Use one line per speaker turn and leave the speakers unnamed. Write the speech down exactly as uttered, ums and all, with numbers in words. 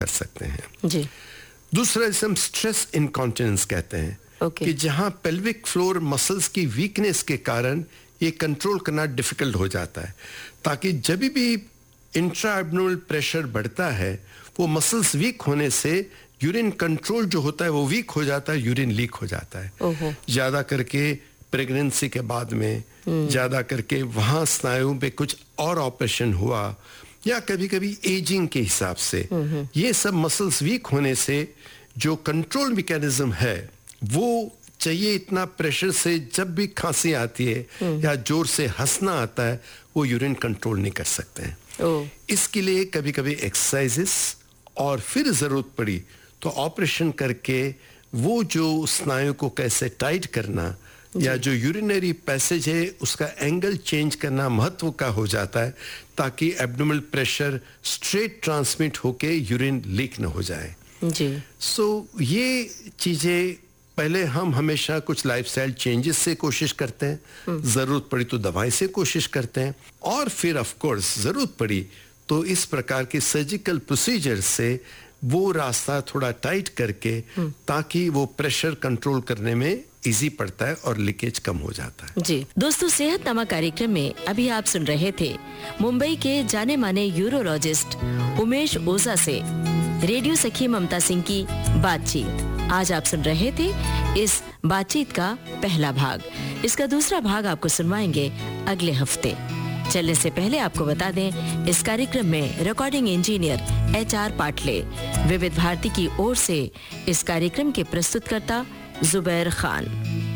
कर सकते हैं
जी।
दूसरा जिसे हम स्ट्रेस इनकॉन्टिनेंस कहते हैं
okay.
कि जहां पेल्विक फ्लोर मसल्स की वीकनेस के कारण ये कंट्रोल करना डिफिकल्ट हो जाता है, ताकि जब भी इंट्रा एब्डोमिनल प्रेशर बढ़ता है वो मसल्स वीक होने से यूरिन कंट्रोल जो होता है वो वीक हो जाता है, यूरिन लीक हो जाता है। ज्यादा करके प्रेगनेंसी के बाद में, ज्यादा करके वहां स्नायु पे कुछ और ऑपरेशन हुआ, या कभी कभी एजिंग के हिसाब से ये सब मसल्स वीक होने से जो कंट्रोल मैकेनिज्म है वो चाहिए इतना प्रेशर से जब भी खांसी आती है या जोर से हंसना आता है वो यूरिन कंट्रोल नहीं कर सकते हैं। इसके लिए कभी कभी एक्सरसाइजेस और फिर जरूरत पड़ी तो ऑपरेशन करके वो जो स्नायु को कैसे टाइट करना या जो यूरिनरी पैसेज है उसका एंगल चेंज करना महत्व का हो जाता है, ताकि एब्डोमिनल प्रेशर स्ट्रेट ट्रांसमिट होके यूरिन लीक न हो जाए।
जी।
सो so, ये चीजें पहले हम हमेशा कुछ लाइफस्टाइल चेंजेस से कोशिश करते हैं, जरूरत पड़ी तो दवाई से कोशिश करते हैं, और फिर ऑफ कोर्स जरूरत पड़ी तो इस प्रकार के सर्जिकल प्रोसीजर से वो रास्ता थोड़ा टाइट करके ताकि वो प्रेशर कंट्रोल करने में इजी पड़ता है और लीकेज कम हो जाता है।
जी दोस्तों, सेहतनामा कार्यक्रम में अभी आप सुन रहे थे मुंबई के जाने माने यूरोलॉजिस्ट उमेश ओझा से रेडियो सखी ममता सिंह की बातचीत। आज आप सुन रहे थे इस बातचीत का पहला भाग। इसका दूसरा भाग आपको सुनवाएंगे अगले हफ्ते। चलने से पहले आपको बता दें, इस कार्यक्रम में recording engineer H R Patle, विविध भारती की ओर से इस कार्यक्रम के प्रस्तुतकर्ता जुबैर खान।